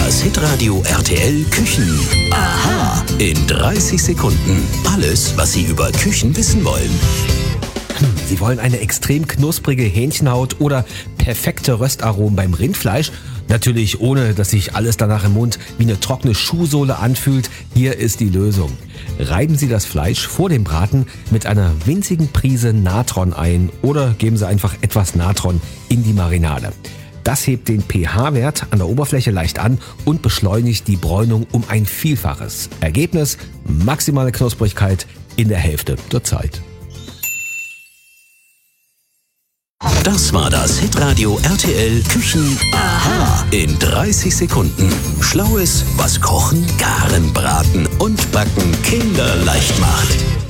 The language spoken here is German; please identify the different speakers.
Speaker 1: Das Hitradio RTL Küchen. Aha. In 30 Sekunden. Alles, was Sie über Küchen wissen wollen.
Speaker 2: Sie wollen eine extrem knusprige Hähnchenhaut oder perfekte Röstaromen beim Rindfleisch? Natürlich ohne, dass sich alles danach im Mund wie eine trockene Schuhsohle anfühlt. Hier ist die Lösung. Reiben Sie das Fleisch vor dem Braten mit einer winzigen Prise Natron ein oder geben Sie einfach etwas Natron in die Marinade. Das hebt den pH-Wert an der Oberfläche leicht an und beschleunigt die Bräunung um ein Vielfaches. Ergebnis: maximale Knusprigkeit in der Hälfte der Zeit.
Speaker 1: Das war das Hitradio RTL Küchen. Aha. In 30 Sekunden. Schlaues, was Kochen, Garen, Braten und Backen kinderleicht macht.